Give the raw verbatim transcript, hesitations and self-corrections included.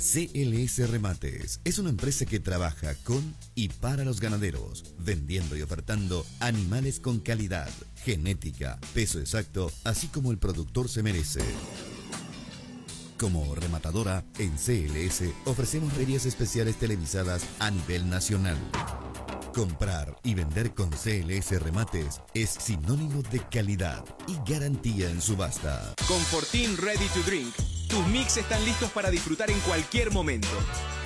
C L S Remates es una empresa que trabaja con y para los ganaderos, vendiendo y ofertando animales con calidad, genética, peso exacto, así como el productor se merece. Como rematadora, en C L S ofrecemos ferias especiales televisadas a nivel nacional. Comprar y vender con C L S Remates es sinónimo de calidad y garantía en subasta. Con Fortín Ready to Drink, tus mix están listos para disfrutar en cualquier momento.